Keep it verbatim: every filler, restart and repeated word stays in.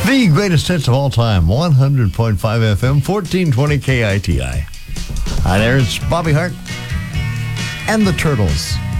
The greatest hits of all time, one hundred point five F M, fourteen twenty K I T I. Hi there, it's Bobby Hart and the Turtles.